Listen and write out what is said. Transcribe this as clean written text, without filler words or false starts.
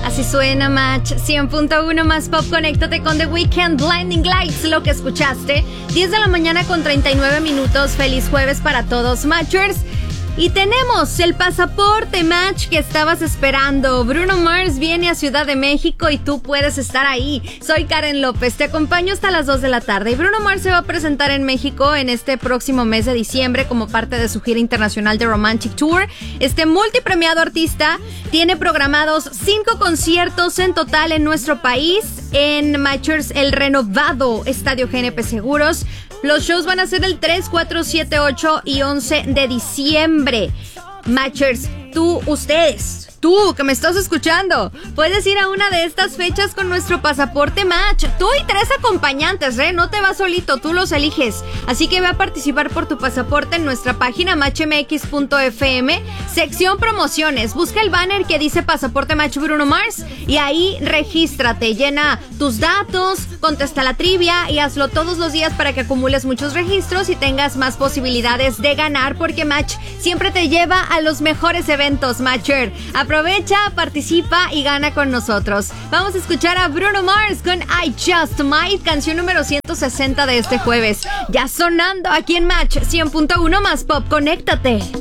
Así suena Match 100.1 más pop. Conéctate con The Weeknd, Blinding Lights, lo que escuchaste. 10 de la mañana con 39 minutos. Feliz jueves para todos, Matchers. Y tenemos el pasaporte Match que estabas esperando. Bruno Mars viene a Ciudad de México y tú puedes estar ahí. Soy Karen López, te acompaño hasta las 2 de la tarde. Y Bruno Mars se va a presentar en México en este próximo mes de diciembre como parte de su gira internacional de Romantic Tour. Este multipremiado artista tiene programados 5 conciertos en total en nuestro país en Matchers, el renovado Estadio GNP Seguros. Los shows van a ser el 3, 4, 7, 8 y 11 de diciembre. Matchers, tú que me estás escuchando, puedes ir a una de estas fechas con nuestro pasaporte Match. Tú y 3 acompañantes, no te vas solito, tú los eliges. Así que ve a participar por tu pasaporte en nuestra página matchmx.fm, sección promociones. Busca el banner que dice Pasaporte Match Bruno Mars y ahí regístrate, llena tus datos, contesta la trivia y hazlo todos los días para que acumules muchos registros y tengas más posibilidades de ganar, porque Match siempre te lleva a los mejores eventos, Matcher. Aprovecha, participa y gana con nosotros. Vamos a escuchar a Bruno Mars con I Just Might, canción número 160 de este jueves. Ya sonando aquí en Match 100.1 más pop. Conéctate.